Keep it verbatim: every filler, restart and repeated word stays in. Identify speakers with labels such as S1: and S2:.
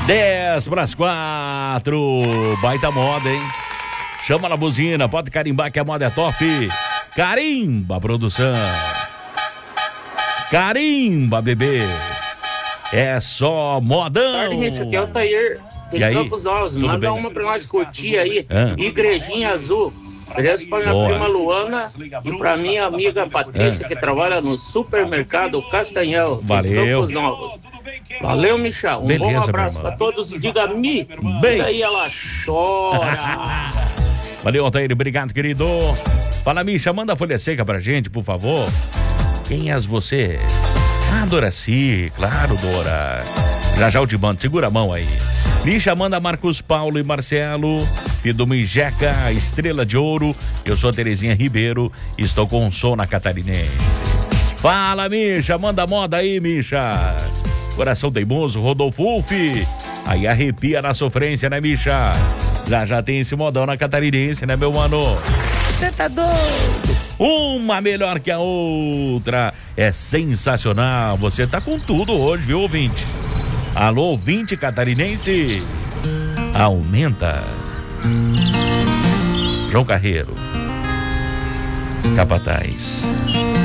S1: dez para as quatro. Baita moda, hein? Chama na buzina, pode carimbar que a moda é top. Carimba, produção. Carimba, bebê. É só modão.
S2: Tarde, gente, aqui é o Tair de Campos Novos.
S1: Tudo
S2: Manda
S1: bem?
S2: uma pra nós curtir aí.
S1: Ah.
S2: Igrejinha Azul. Beleza pra minha
S1: Boa.
S2: prima Luana e pra minha amiga Patrícia,
S1: Ah.
S2: que trabalha no supermercado Castanhal, em
S1: Valeu.
S2: Campos Novos. Valeu, Michel. Um
S1: Beleza,
S2: bom
S1: meu
S2: abraço
S1: irmão.
S2: pra todos e diga mi.
S1: Bem.
S2: E aí ela chora.
S1: Valeu, Altair. Obrigado, querido. Fala, Misha, manda a folha seca pra gente, por favor. Quem és você? Ah, Doraci. Claro, Dora. Já já eu te mando. Segura a mão aí. Misha, manda Marcos Paulo e Marcelo. Fido Mijeca, Estrela de Ouro. Eu sou a Terezinha Ribeiro. Estou com um som na Catarinense. Fala, Misha. Manda moda aí, Misha. Coração teimoso, Rodolfo Uf. Aí arrepia na sofrência, né, Misha? Já já tem esse modão na Catarinense, né, meu mano? Você tá doido? Uma melhor que a outra. É sensacional. Você tá com tudo hoje, viu, ouvinte? Alô, ouvinte catarinense. Aumenta. João Carreiro. Capataz.